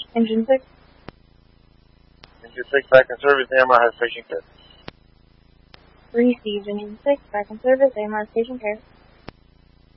Engine 6. Engine 6 back in service, AMR has station care. Received. Engine 6 back in service, AMR station care.